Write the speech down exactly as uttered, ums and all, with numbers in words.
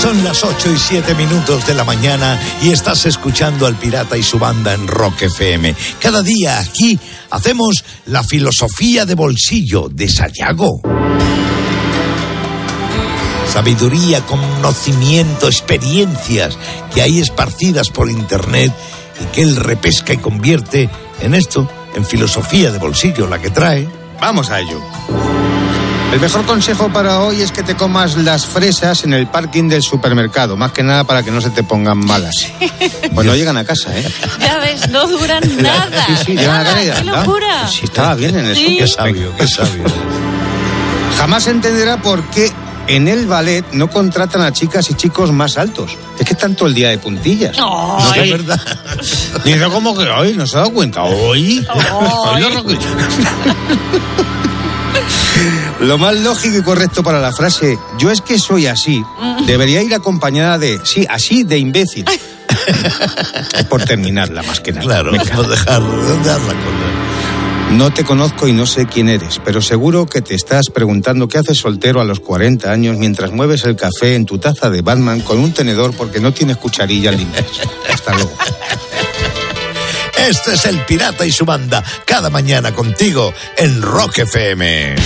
Son las ocho y siete minutos de la mañana y estás escuchando al Pirata y su banda en Rock F M. Cada día aquí hacemos la filosofía de bolsillo de Sayago. Sabiduría, conocimiento, experiencias que hay esparcidas por internet y que él repesca y convierte en esto, en filosofía de bolsillo, la que trae. Vamos a ello. El mejor consejo para hoy es que te comas las fresas en el parking del supermercado, más que nada para que no se te pongan malas. Pues no llegan a casa, ¿eh? Ya ves, no duran nada. Sí, sí, llegan a casa y ya, ¡qué locura! Sí, estaba bien en eso. Sí. Qué sabio, qué sabio. Jamás entenderá por qué en el ballet no contratan a chicas y chicos más altos. Es que están todo el día de puntillas. Oh, No Es verdad. Dice, ¿cómo que hoy? ¿No se ha dado cuenta? ¿Hoy? Oh, Hoy lo rock- Lo más lógico y correcto para la frase "yo es que soy así" debería ir acompañada de "sí, así de imbécil". Es por terminarla, más que nada. Claro, Me no dejar, dejar la cosa. No te conozco y no sé quién eres, pero seguro que te estás preguntando qué haces soltero a los cuarenta años mientras mueves el café en tu taza de Batman con un tenedor porque no tienes cucharilla limpias. Hasta luego. Este es el Pirata y su banda, cada mañana contigo en Rock F M.